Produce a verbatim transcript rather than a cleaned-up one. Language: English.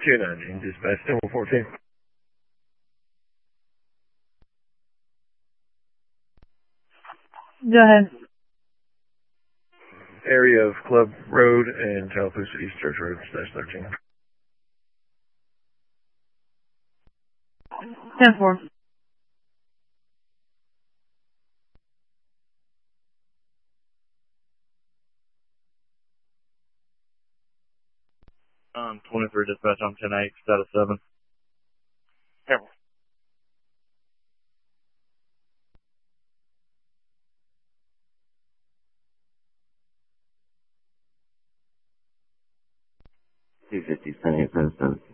two nineteen, dispatch ten fourteen. Go ahead. Area of Club Road and Tallapoosa East Church Road, slash thirteen. ten four. Um, twenty-three dispatch on ten eight, status seven. Careful. two fifty, ten eight, status seven.